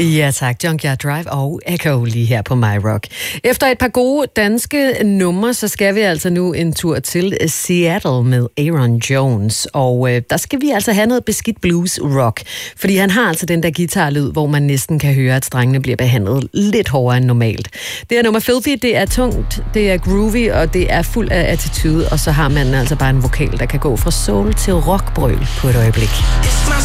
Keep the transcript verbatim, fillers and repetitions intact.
Ja tak, Junkyard Drive og Echo lige her på My Rock. Efter et par gode danske numre, så skal vi altså nu en tur til Seattle med Aaron Jones. Og øh, der skal vi altså have noget beskidt blues rock, fordi han har altså den der guitarlyd, hvor man næsten kan høre, at strengene bliver behandlet lidt hårdere end normalt. Det er nummer Filthy, det er tungt, det er groovy, og det er fuld af attitude, og så har man altså bare en vokal, der kan gå fra soul til rockbrøl på et øjeblik.